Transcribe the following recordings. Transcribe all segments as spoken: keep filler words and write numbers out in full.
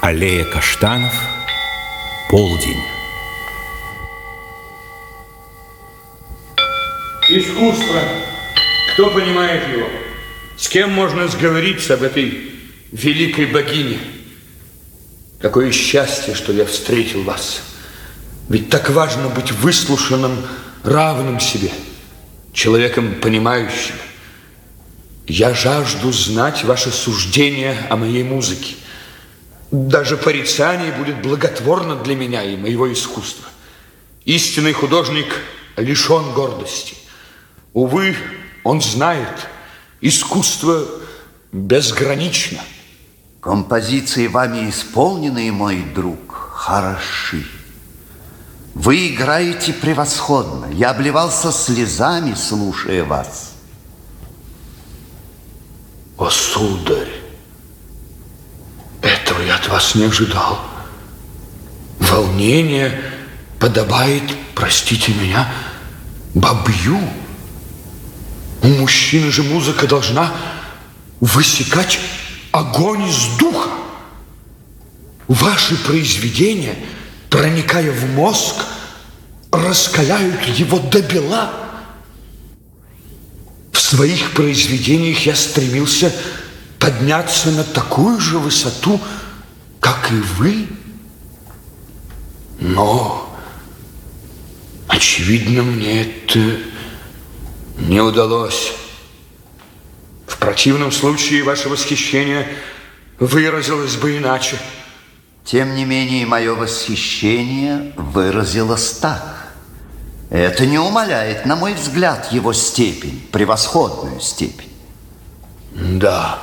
Аллея каштанов, полдень. Искусство. Кто понимает его? С кем можно сговориться об этой великой богине? Какое счастье, что я встретил вас. Ведь так важно быть выслушанным, равным себе, человеком понимающим. Я жажду знать ваше суждение о моей музыке. Даже порицание будет благотворно для меня и моего искусства. Истинный художник лишен гордости. Увы, он знает, искусство безгранично. Композиции, вами исполненные, мой друг, хороши. Вы играете превосходно. Я обливался слезами, слушая вас. О, сударь, этого я от вас не ожидал. Волнение подобает, простите меня, бабью. У мужчины же музыка должна высекать огонь из духа. Ваши произведения, проникая в мозг, раскаляют его до бела. В своих произведениях я стремился подняться на такую же высоту, как и вы. Но, очевидно, мне это не удалось. В противном случае ваше восхищение выразилось бы иначе. Тем не менее, мое восхищение выразилось так. Это не умаляет, на мой взгляд, его степень, превосходную степень. Да.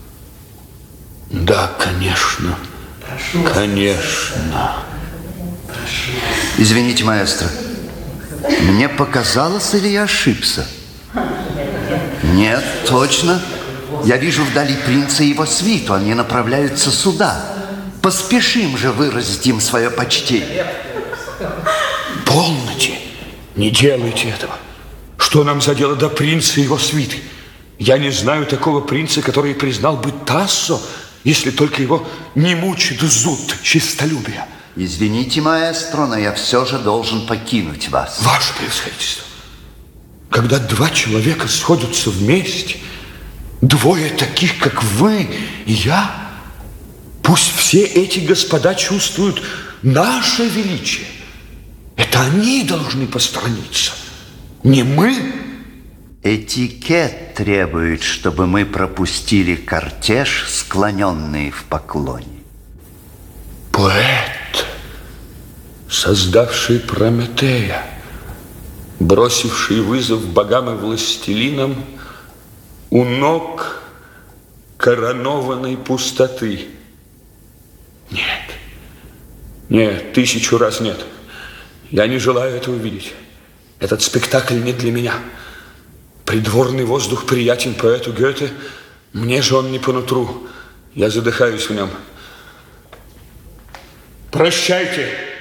Да, конечно. Прошу. Конечно. Прошу. Извините, маэстро. Мне показалось, или я ошибся? Нет, точно. Я вижу вдали принца и его свиту. Они направляются сюда. Поспешим же выразить им свое почтение. Полноте. Не делайте этого. Что нам за дело до принца и его свиты? Я не знаю такого принца, который признал бы Тассо, если только его не мучит зуд честолюбия. Извините, маэстро, но я все же должен покинуть вас. Ваше превосходительство, когда два человека сходятся вместе, двое таких, как вы и я, пусть все эти господа чувствуют наше величие. Это они должны посторониться, не мы. Этикет требует, чтобы мы пропустили кортеж, склоненные в поклоне. Поэт, создавший Прометея, бросивший вызов богам и властелинам у ног коронованной пустоты. Нет, нет, тысячу раз нет. Я не желаю этого видеть. Этот спектакль не для меня. Придворный воздух приятен поэту Гёте, мне же он не по нутру. Я задыхаюсь в нем. Прощайте.